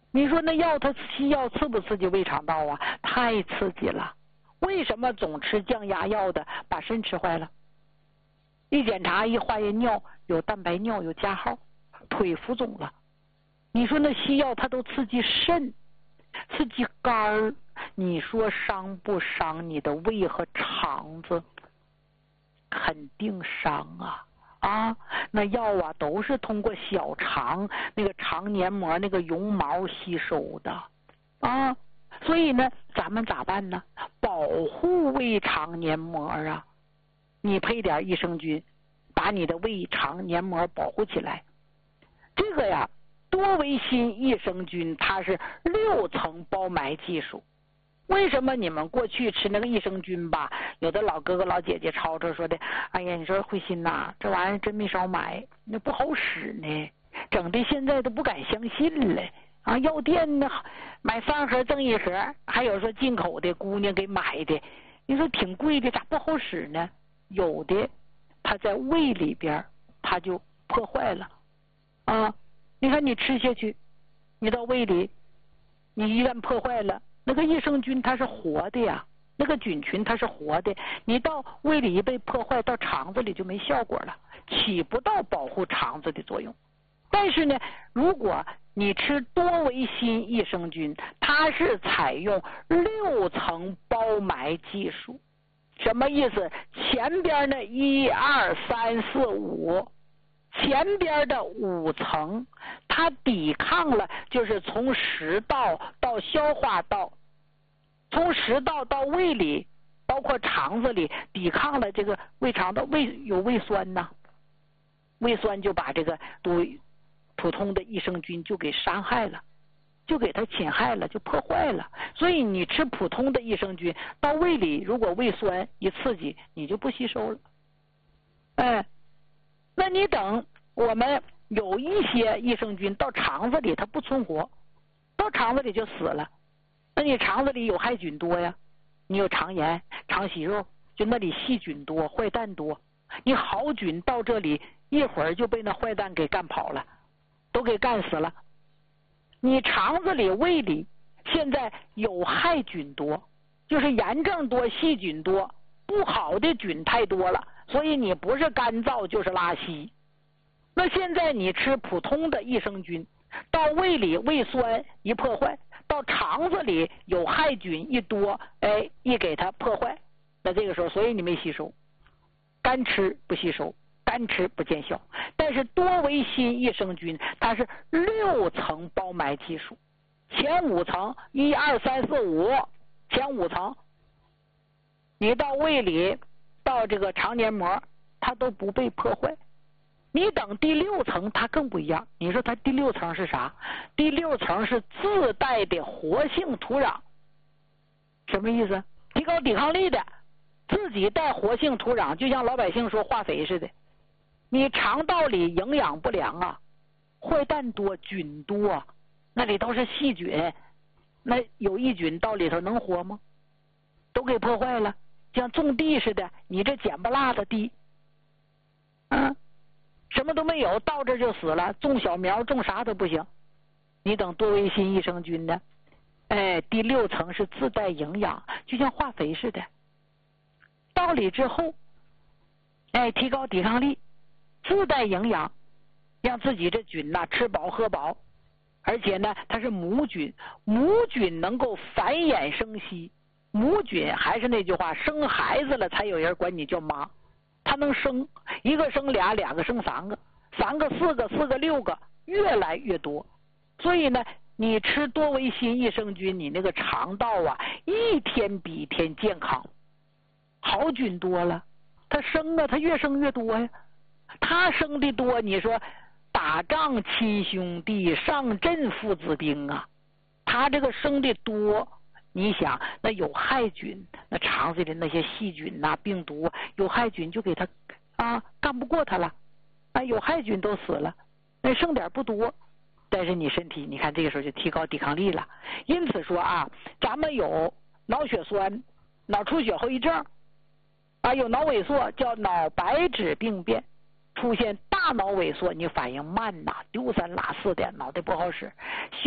你说那药它西药刺不刺激胃肠道啊？太刺激了。为什么总吃降压药的把肾吃坏了？一检查一化验尿有蛋白尿有加号，腿浮肿了。你说那西药它都刺激肾，刺激肝儿，你说伤不伤你的胃和肠子？肯定伤啊！啊，那药啊都是通过小肠那个肠黏膜那个绒毛吸收的啊，所以呢，咱们咋办呢？保护胃肠黏膜啊！你配点益生菌，把你的胃肠黏膜保护起来。这个呀，多维新益生菌它是6层包埋技术。为什么你们过去吃那个益生菌吧，有的老哥哥老姐姐吵吵说的，哎呀，你说慧心呐，这玩意儿真没少买，那不好使呢，整的现在都不敢相信了啊！药店呢买3盒赠1盒，还有说进口的姑娘给买的，你说挺贵的，咋不好使呢？有的它在胃里边它就破坏了啊！你看你吃下去，你到胃里，你一旦破坏了。那个益生菌它是活的呀，那个菌群它是活的，你到胃里一被破坏，到肠子里就没效果了，起不到保护肠子的作用。但是呢，如果你吃多维新益生菌，它是采用6层包埋技术。什么意思？前边的1、2、3、4、5，前边的5层，它抵抗了，就是从食道到消化道，从食道到胃里，包括肠子里，抵抗了这个胃肠道有胃酸呐，胃酸就把这个普通的益生菌就给伤害了，就给它侵害了，就破坏了。所以你吃普通的益生菌到胃里，如果胃酸一刺激，你就不吸收了。哎，那你等我们有一些益生菌到肠子里它不存活，到肠子里就死了。那你肠子里有害菌多呀，你有肠炎、肠息肉，就那里细菌多、坏蛋多。你好菌到这里一会儿就被那坏蛋给干跑了，都给干死了。你肠子里、胃里现在有害菌多，就是炎症多、细菌多，不好的菌太多了，所以你不是干燥就是拉稀。那现在你吃普通的益生菌，到胃里胃酸一破坏，到肠子里有害菌一多，哎，一给它破坏，那这个时候所以你没吸收，干吃不吸收，干吃不见效。但是多维新益生菌它是6层包埋技术，前5层1、2、3、4、5，前5层，你到胃里到这个肠黏膜它都不被破坏。你等第6层它更不一样，你说它第6层是啥？第6层是自带的活性土壤。什么意思？提高抵抗力的，自己带活性土壤，就像老百姓说化肥似的。你肠道里营养不良啊，坏蛋多，菌多，那里都是细菌，那有益菌到里头能活吗？都给破坏了，像种地似的，你这捡不落的地，什么都没有，到这就死了，种小苗种啥都不行。你等多维新益生菌呢，哎，第6层是自带营养，就像化肥似的，到里之后，哎，提高抵抗力，自带营养，让自己这菌呐吃饱喝饱，而且呢它是母菌，母菌能够繁衍生息，母菌还是那句话，生孩子了才有人管你叫妈。它能生一个生俩，两个生3个，3个4个4个6个，越来越多。所以呢，你吃多维新益生菌，你那个肠道啊，一天比一天健康，好菌多了，它生啊，它越生越多呀。它生的多，你说打仗亲兄弟，上阵父子兵啊，它这个生的多。你想那有害菌，那肠子里那些细菌呐、病毒，有害菌就给它干不过它了，有害菌都死了，那剩点不多，但是你身体你看这个时候就提高抵抗力了。因此说咱们有脑血栓、脑出血后遗症有脑萎缩，叫脑白质病变，出现大脑萎缩，你反应慢呐，丢三落四的，脑袋不好使。